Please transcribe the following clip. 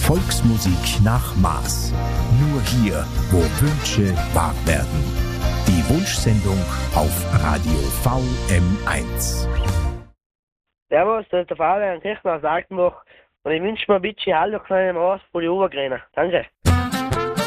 Volksmusik nach Maß. Nur hier, wo Wünsche wahr werden. Die Wunschsendung auf Radio VM1. Servus, das ist der Fabian Kirchner aus Altenbach und ich wünsche mir ein bisschen Hallo kleine Maus für die Obergräner. Danke.